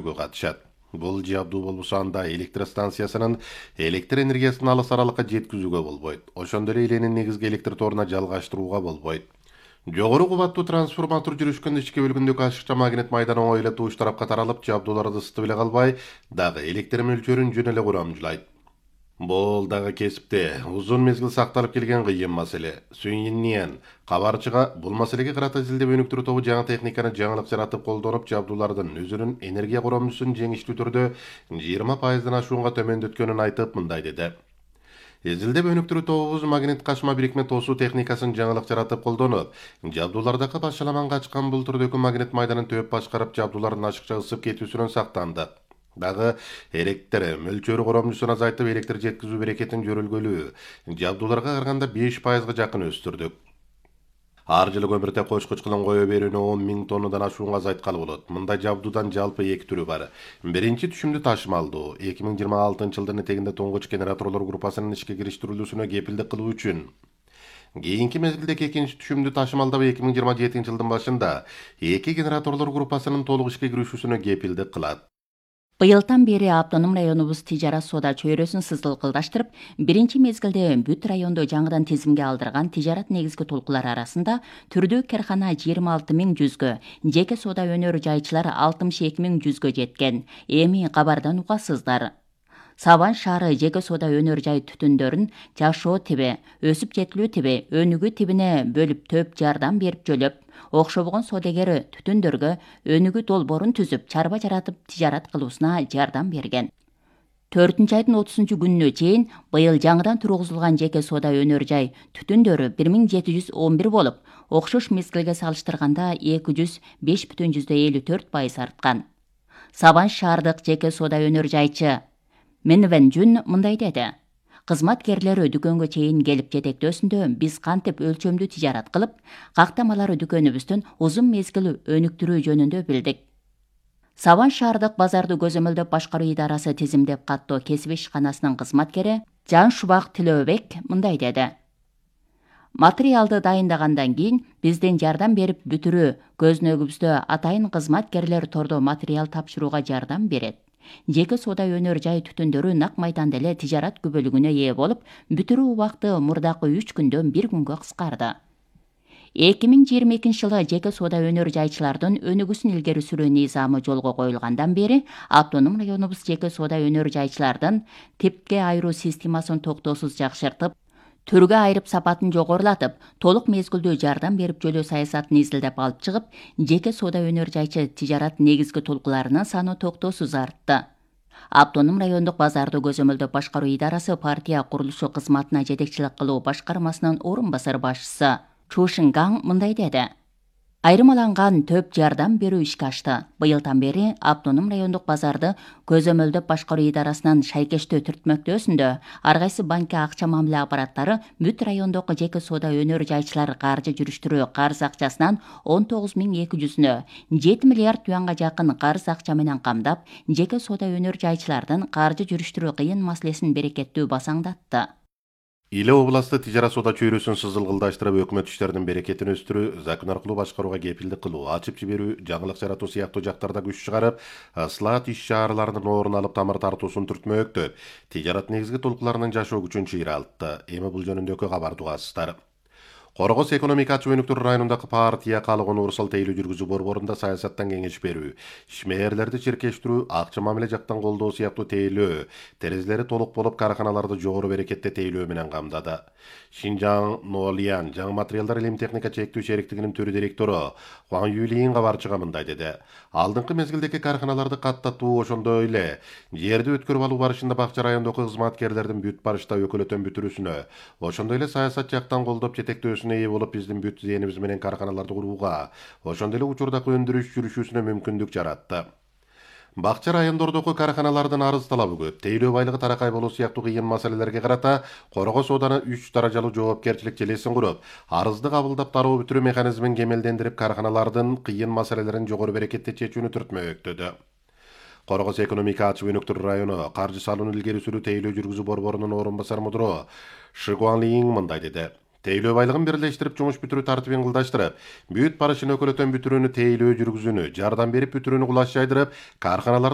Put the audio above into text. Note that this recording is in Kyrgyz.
жеткизүүгө катышат. Бул жабдуу болбосо анда электр станциясынын электр энергиясын алыс аралыкка жеткизүүгө болбойт. Ошондой эле эленин негизги электр торуна жалгаштырууга болбойт. Жогору кубаттуу трансформатор жүрүшкөн ички бөлүгүндөгү ашыкча магнит майдан оңой эле туш тарапка таралып, жабдууларды ысытып эле калбай, дагы электр мөлчөрүн жөн эле курамжылайт. Бул дагы кесипте узун мезгил сакталып келген кыйын маселе. Сүйинниен кабарчыга бул маселеге карата изилдөө өнүктүрүү тобу жаңы техниканы жаңылык жаратып колдонуп, жабдуулардын өзүнүн энергия коромчусун жеңиштүү түрдө 20%дан ашуунга төмөндөткөнүн айтып, мындай деди. Изилдөө өнүктүрүү тобубуз магнит кашма бирикме тосуу техникасын жаңылык жаратып колдонуп, жабдуулардагы башаламанга ачкан бул түрдөгү магнит майданын төп башкарып, жабдуулардын ашыкча ысып кетүүсүнөн сактандык. Дагы электр мөлчөрү коромчусун азайтып, электр жеткизүү берекетин жөрөлгөлүү жабдууларга караганда 5%га жакын өстүрдүк. Ар жылы көмүртек кочкуч кылым кое берүүнү 10 000 тоннадан ашуунга азайткалы болот. Мындай жабдуудан жалпы 2 түрү бар. Биринчи түшүмдүү ташымалдуу 2026-жылдын этегинде тоңгоч генераторлор группасынын ишке кириштирилүүсүнө кепилдик кылуу үчүн. Кийинки мезгилдеги экинчи түшүмдүү ташымалдоо 2027-жылдын башында 2 генераторлор группасынын толук ишке киришүүсүнө кепилдик кылат. Быйылдан бери автоном районубуз тижарат соода чөйрөсүн сызылкылдаштырып, биринчи мезгилде бүт районду жаңыдан тизимге алдырган тижарат негизги толкулар арасында түрдүү кархана 26.100гө, жеке соода өнөр жайчылар 62.100гө жеткен. Эми кабардан угасыздар. Сабан шаары жеке соода өнөр жай түтүндөрүн жашоо тиби, өсүп жетилүү тиби, өнүгүү тибине бөлүп төп жардам берип жөлөп, окшобогон соодагер түтүндөргө өнүгүү долбоорун түзүп, чарба жаратып тижарат кылуусуна жардам берген. 4-айдын 30-күнүнө чейин быйыл жаңыдан тургузулган жеке соода өнөр жай түтүндөрү 1711 болуп, окшош мезгилге салыштырганда 205,54% арткан. Сабан шаардык жеке соода өнөр жайчы Менвен Жүн мындай деди. Кызматкерлери дүкөнгө чейин келип жетектөөсүндө биз кантип өлчөмдүү тижарат кылып, кактамалары дүкөнүбүздүн узун мезгил өнүктүрүү жөнүндө билдик. Сабан шаардык базарды көзөмөлдөп башкаруу идарасы тизимдеп каттоо кесип ишканасынын кызматкери Жан Шубак Тилөөбек мындай деди. Материалды дайындагандан кийин биздин жардам берип бүтүрүү көзүнөгүбүздө атайын кызматкерлер тордо материал тапшырууга жардам берет. Жеке соода өнөр жай түтүндөрү нак майданда эле тижарат күбөлүгүнө ээ болуп, бүтүрүү убакыты мурдакы 3 күндөн 1 күнгө кыскарды. 2022-жылы жеке соода өнөр жайчылардын өнүгүүсүн илгери сүрүү низамы жолго коюлгандан бери автоном районубуз жеке соода өнөр жайчылардын типке айыруу системасын токтоосуз жакшыртып, түргө айырып сапатын жогорулатып, толук мезгилдүү жардам берип жөлөө саясатын изилдеп алып чыгып, жеке соода өнөр жайчы тижарат негизги толкуларынын саны токтоосуз артты. Автоном райондук базарды көзөмөлдөп башкаруу идарасы партия курулушу кызматына жетекчилик кылуу башкармасынын орун басар башчысы Чу Шингаң мындай деди. Айырмаланган төп жардам берүү ишке ашты. Быйылдан бери автоном райондук базарды көзөмөлдөп башкаруу идарасынын шайкештөө түртмөктөөсүндө ар кайсы банкка акча мамиле аппараттары бүт райондогу жеке соода өнөр жайчылар каржы жүрүштүрүү карыз акчасынан 19.200-үнө 7 миллиард юанга жакын карыз акча менен камдап, жеке соода өнөр жайчылардын каржы жүрүштүрүү кыйын маселесин берекеттүү басаңдатты. Иле областы тижарат соода чөйрөсүн сызылгылдаштырып, өкмөт иштеринин берекетин өстүрүү, закон аркылуу башкарууга кепилдик кылуу, ачып жиберүү, жаңылык жаратуу сыяктуу жактарда күч чыгарып, ыслаат иш-чараларынын орун алып тамыр тартуусун түртмөктөп, тижарат негизги толкуларынын жашоо күчүн чыйралтты. Эми бул жөнүндөгү кабарды угасыздар. Коргоз экономикачы өнүктүрүү районундагы партия калыгын урусал тейлөө жүргүзүү борборунда саясаттан кеңеш берүү, ишмерлерди чиркештирүү, акча мамиле жактан колдоо сыяктуу тейлөө, терезелери толук болуп, караханаларды жогору берекетте тейлөө менен камдады. Шинжаң Нолиян жаңы материалдар илим техника чектүү шериктигинин төрү директору Хуан Юлиин кабарчыга мындай деди. Алдыңкы мезгилдеги караханаларды каттатуу, ошондой эле жерди өткөрүп алуу барышында бакча райондогу кызматкерлердин бүт барышта өкөлөтөн бүтүрүүсүнө, ошондой эле саясат жактан колдоп жетектөөсүнө ээ болуп, биздин бүт зээнибиз менен караханаларды курууга, ошондой эле учурдагы өндүрүш жүрүшүүсүнө мүмкүндүк жаратты. Бакча райондордогу караханалардын арыз талабы көп, тейлөө байлыгы таракай болуу сыяктуу кыйын маселелерге карата Коргоз сооданы 3 даражалуу жоопкерчилик желесин куруп, арызды кабылдап тароо бүтүрүү механизмин кемелдендирип, караханалардын кыйын маселелерин жогору берекетте чечүүнү түртмөктөдү. Коргоз экономика ачып өнүктүрүү району каржы салууну илгери сүрүү тейлөө жүргүзүү борборунун орун басар мудуру Ши Гуанлиң мындай деди. Тейлөө байлыгын бирлештирип, жумуш бүтүрүү тартибин кылдаштырып, бүт барышын өкөлөтөн бүтүрүүнү тейлөө жүргүзүүнү, жардам берип бүтүрүүнү кулаш жайдырып, карханалар